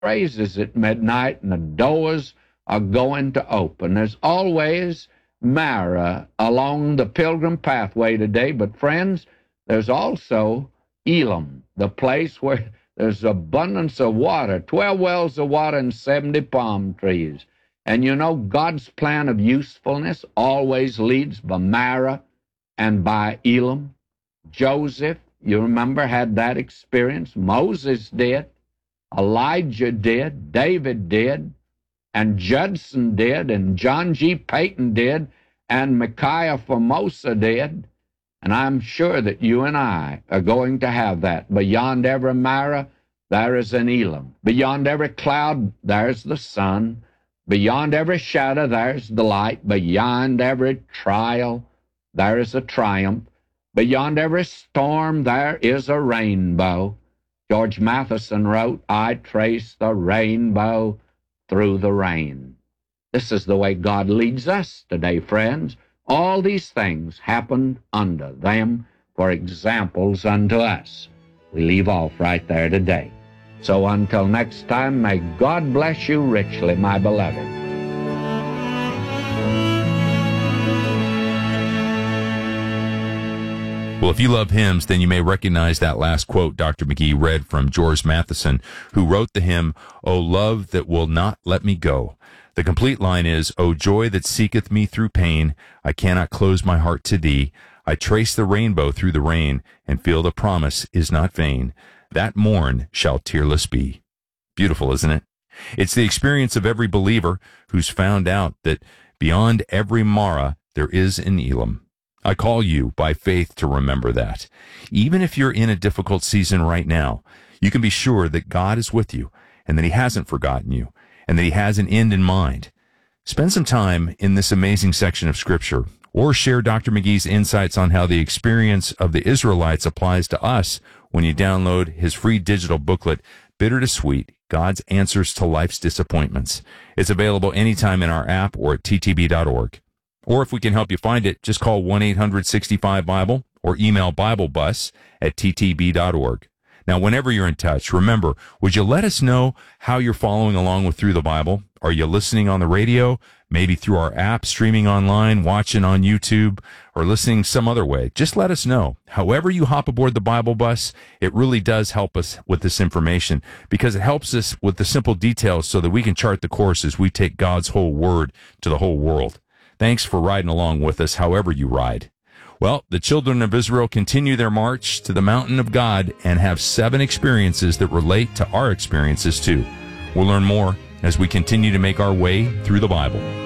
praises at midnight, and the doors are going to open. There's always Mara along the pilgrim pathway today, but friends, there's also Elim, the place where there's abundance of water, 12 wells of water and 70 palm trees. And you know, God's plan of usefulness always leads by Mara and by Elim. Joseph, you remember, had that experience. Moses did. Elijah did. David did. And Judson did. And John G. Payton did. And Micaiah Formosa did. And I'm sure that you and I are going to have that. Beyond every Mara, there is an Elim. Beyond every cloud, there's the sun. Beyond every shadow, there's the light. Beyond every trial, there is a triumph. Beyond every storm, there is a rainbow. George Matheson wrote, I trace the rainbow through the rain. This is the way God leads us today, friends. All these things happened unto them for examples unto us. We leave off right there today. So until next time, may God bless you richly, my beloved. Well, if you love hymns, then you may recognize that last quote Dr. McGee read from George Matheson, who wrote the hymn, O love that will not let me go. The complete line is, O joy that seeketh me through pain, I cannot close my heart to thee. I trace the rainbow through the rain, and feel the promise is not vain. That morn shall tearless be. Beautiful, isn't it? It's the experience of every believer who's found out that beyond every Mara, there is an Elim. I call you by faith to remember that. Even if you're in a difficult season right now, you can be sure that God is with you and that he hasn't forgotten you and that he has an end in mind. Spend some time in this amazing section of Scripture, or share Dr. McGee's insights on how the experience of the Israelites applies to us when you download his free digital booklet, Bitter to Sweet, God's Answers to Life's Disappointments. It's available anytime in our app or at ttb.org. Or if we can help you find it, just call 1-800-65-BIBLE or email BibleBus@ttb.org. Now, whenever you're in touch, remember, would you let us know how you're following along with Through the Bible? Are you listening on the radio, maybe through our app, streaming online, watching on YouTube, or listening some other way? Just let us know. However you hop aboard the Bible bus, it really does help us with this information because it helps us with the simple details so that we can chart the course as we take God's whole word to the whole world. Thanks for riding along with us, however you ride. Well, the children of Israel continue their march to the mountain of God and have 7 experiences that relate to our experiences too. We'll learn more as we continue to make our way through the Bible.